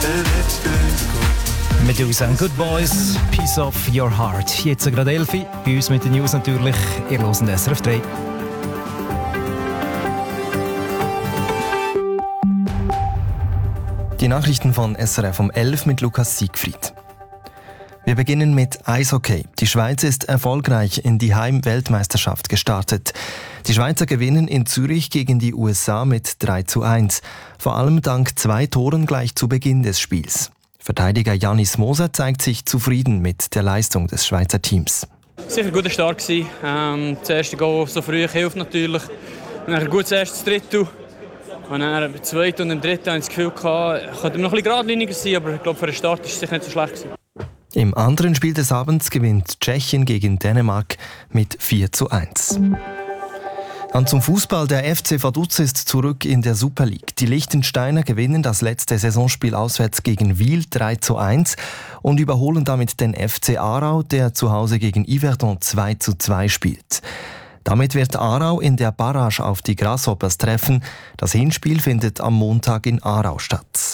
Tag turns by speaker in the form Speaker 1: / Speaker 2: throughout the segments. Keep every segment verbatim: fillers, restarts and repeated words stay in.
Speaker 1: Medusa and Good Boys, Piece of Your Heart. Jetzt gerade elfi, bei uns mit den News natürlich. Ihr hört S R F drei.
Speaker 2: Die Nachrichten von S R F um elf mit Lukas Siegfried. Wir beginnen mit Eishockey. Die Schweiz ist erfolgreich in die Heim-Weltmeisterschaft gestartet. Die Schweizer gewinnen in Zürich gegen die U S A mit drei zu eins. Vor allem dank zwei Toren gleich zu Beginn des Spiels. Verteidiger Janis Moser zeigt sich zufrieden mit der Leistung des Schweizer Teams.
Speaker 3: Sicher ein guter Start gewesen. Ähm, das erste Goal so früh hilft natürlich. Und dann ein gutes erstes Drittel. Und dann im zweiten und im dritten hatte ich das Gefühl, es könnte noch ein bisschen geradliniger sein, aber ich glaube, für den Start war es sicher nicht so schlecht gewesen.
Speaker 2: Im anderen Spiel des Abends gewinnt Tschechien gegen Dänemark mit vier zu eins. Dann zum Fußball. Der F C Vaduz ist zurück in der Super League. Die Liechtensteiner gewinnen das letzte Saisonspiel auswärts gegen Wil drei zu eins und überholen damit den F C Aarau, der zu Hause gegen Yverdon zwei zu zwei spielt. Damit wird Aarau in der Barrage auf die Grasshoppers treffen. Das Hinspiel findet am Montag in Aarau statt.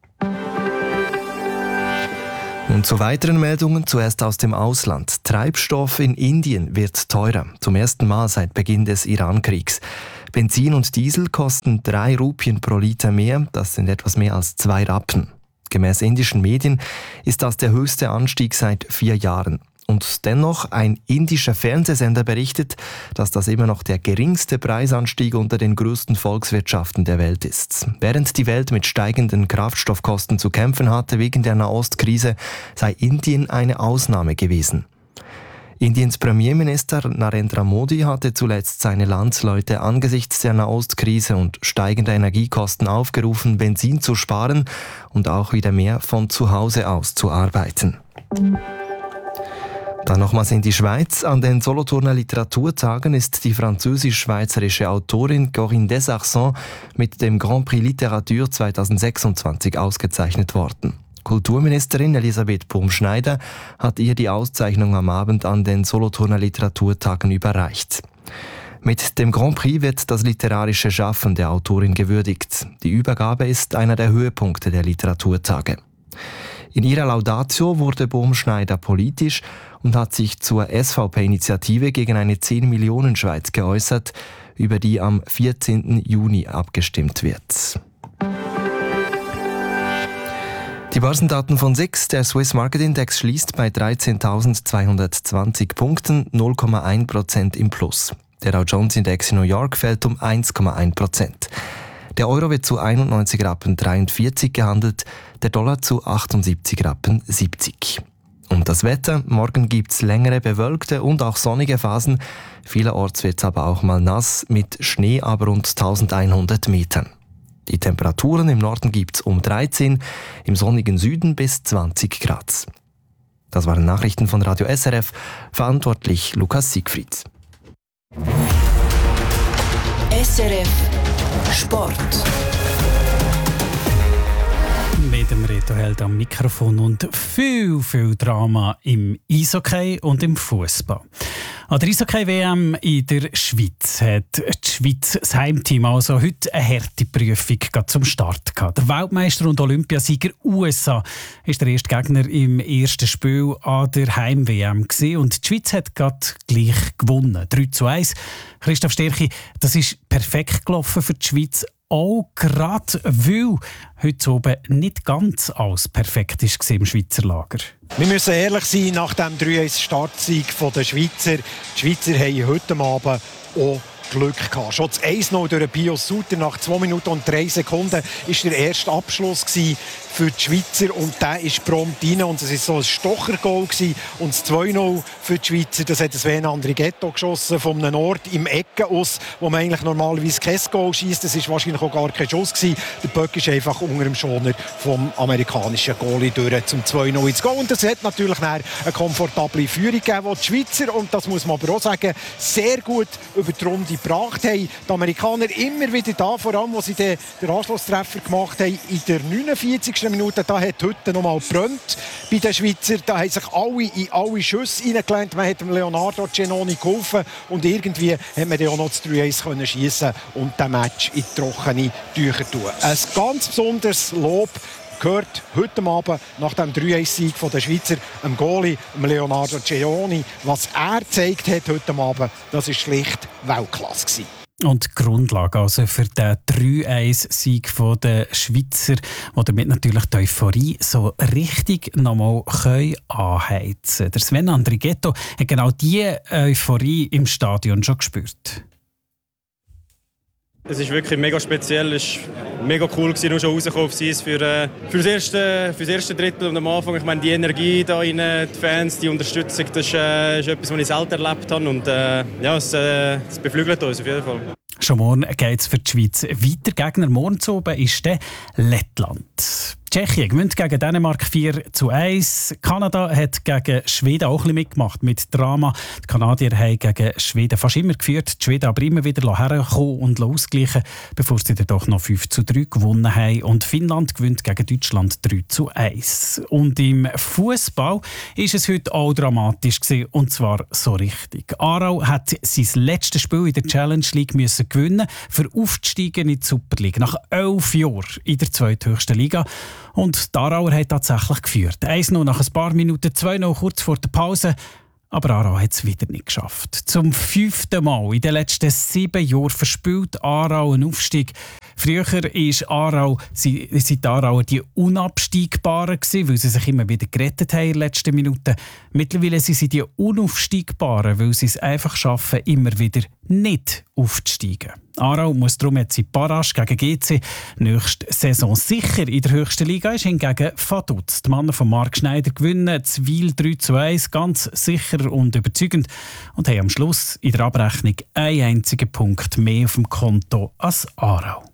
Speaker 2: Und zu weiteren Meldungen, zuerst aus dem Ausland. Treibstoff in Indien wird teurer, zum ersten Mal seit Beginn des Iran-Kriegs. Benzin und Diesel kosten drei Rupien pro Liter mehr, das sind etwas mehr als zwei Rappen. Gemäß indischen Medien ist das der höchste Anstieg seit vier Jahren. Und dennoch, ein indischer Fernsehsender berichtet, dass das immer noch der geringste Preisanstieg unter den größten Volkswirtschaften der Welt ist. Während die Welt mit steigenden Kraftstoffkosten zu kämpfen hatte wegen der Nahostkrise, sei Indien eine Ausnahme gewesen. Indiens Premierminister Narendra Modi hatte zuletzt seine Landsleute angesichts der Nahostkrise und steigender Energiekosten aufgerufen, Benzin zu sparen und auch wieder mehr von zu Hause aus zu arbeiten. Dann nochmals in die Schweiz. An den Solothurner Literaturtagen ist die französisch-schweizerische Autorin Corinne Desarcens mit dem Grand Prix Literatur zweitausendsechsundzwanzig ausgezeichnet worden. Kulturministerin Elisabeth Bumschneider hat ihr die Auszeichnung am Abend an den Solothurner Literaturtagen überreicht. Mit dem Grand Prix wird das literarische Schaffen der Autorin gewürdigt. Die Übergabe ist einer der Höhepunkte der Literaturtage. In ihrer Laudatio wurde Bumschneider politisch und hat sich zur S V P-Initiative gegen eine zehn-Millionen-Schweiz geäußert, über die am vierzehnten Juni abgestimmt wird. Die Börsendaten von S I X. Der Swiss Market Index schließt bei dreizehntausendzweihundertzwanzig Punkten, null Komma eins Prozent im Plus. Der Dow Jones Index in New York fällt um eins Komma eins Prozent. Der Euro wird zu einundneunzig Rappen dreiundvierzig gehandelt, der Dollar zu achtundsiebzig Rappen siebzig. Und das Wetter: Morgen gibt's längere bewölkte und auch sonnige Phasen. Vielerorts wird's aber auch mal nass, mit Schnee aber rund eintausendeinhundert Metern. Die Temperaturen im Norden gibt's um dreizehn, im sonnigen Süden bis zwanzig Grad. Das waren Nachrichten von Radio S R F, verantwortlich Lukas Siegfried.
Speaker 4: S R F Sport.
Speaker 1: Mit dem Reto Held am Mikrofon und viel, viel Drama im Eishockey und im Fußball. An der Eishockey-W M in der Schweiz hat die Schweiz das Heimteam also heute eine harte Prüfung zum Start gehabt. Der Weltmeister und Olympiasieger U S A ist der erste Gegner im ersten Spiel an der Heim-W M gewesen. Und die Schweiz hat gerade gleich gewonnen. drei zu eins. Christoph Sterchi, das ist perfekt gelaufen für die Schweiz. Auch gerade, weil heute oben nicht ganz alles perfekt war im Schweizer Lager.
Speaker 5: Wir müssen ehrlich sein, nach dem drei eins Startsieg der Schweizer. Die Schweizer haben heute Abend auch Glück gehabt. Schon das eins null durch Pius Suter nach zwei Minuten und drei Sekunden war der erste Abschluss für die Schweizer und der ist prompt rein und es war so ein Stocher-Goal und das zwei null für die Schweizer, das hat Sven Andrighetto geschossen von einem Ort im Ecken aus, wo man eigentlich normalerweise kein Goal schießt. Das war wahrscheinlich auch gar kein Schuss gewesen. Der Puck ist einfach unter dem Schoner vom amerikanischen Goalie durch zum zwei null ins Goal und das hat natürlich eine komfortable Führung gegeben, die die Schweizer, und das muss man aber auch sagen, sehr gut über die Runde gebracht haben. Die Amerikaner immer wieder da, vor allem, wo sie den, den Anschlusstreffer gemacht haben in der neunundvierzigsten Minute. Da hat heute noch mal gebrannt bei den Schweizer. Da haben sich alle in alle Schüsse reingelegt. Man hat dem Leonardo Cenoni geholfen und irgendwie hat man dann auch noch das drei eins schiessen und den Match in trockene Tücher tun. Ein ganz besonderes Lob gehört heute Abend nach dem drei eins Sieg der Schweizer, dem Goalie, dem Leonardo Ceoni. Was er gezeigt hat heute Abend, das war schlicht Weltklasse gewesen.
Speaker 1: Und die Grundlage also für den drei eins Sieg der Schweizer, die damit natürlich die Euphorie so richtig nochmal anheizen können. Der Sven Andrighetto hat genau diese Euphorie im Stadion schon gespürt.
Speaker 6: Es ist wirklich mega speziell, es war mega cool, nur schon rausgekommen auf Eis für, äh, für, das erste, für das erste Drittel und am Anfang. Ich meine, die Energie da rein, die Fans, die Unterstützung, das ist, äh, ist etwas, was ich selten erlebt habe und äh, ja, es, äh, es beflügelt uns auf jeden Fall.
Speaker 1: Schon morgen geht es für die Schweiz weiter. Gegner morgen zu oben ist der Lettland. Tschechien gewinnt gegen Dänemark vier zu eins. Kanada hat gegen Schweden auch ein bisschen mitgemacht mit Drama. Die Kanadier haben gegen Schweden fast immer geführt, die Schweden aber immer wieder hergekommen und ausgleichen, bevor sie dann doch noch fünf zu drei gewonnen haben. Und Finnland gewinnt gegen Deutschland drei zu eins. Und im Fußball ist es heute auch dramatisch gewesen, und zwar so richtig. Aarau hat sein letztes Spiel in der Challenge League müssen gewinnen, für aufzusteigen in die Super League. Nach elf Jahren in der zweithöchsten Liga. Und die Aarauer haben tatsächlich geführt. eins null nach ein paar Minuten, zwei null kurz vor der Pause. Aber Aarau hat es wieder nicht geschafft. Zum fünften Mal in den letzten sieben Jahren verspielt Aarau einen Aufstieg. Früher war Aarau, sie, sind die Aarauer die Unabsteigbaren gewesen, weil sie sich immer wieder gerettet haben in den letzten Minuten. Mittlerweile sind sie die Unaufsteigbaren, weil sie es einfach schaffen, immer wieder nicht aufzusteigen. Aarau muss darum jetzt in Barrage gegen G C nächste Saison sicher in der höchsten Liga ist. Hingegen Vaduz. Die Männer von Marc Schneider gewinnen Zwil drei zu eins, ganz sicher und überzeugend und haben am Schluss in der Abrechnung einen einzigen Punkt mehr auf dem Konto als Aarau.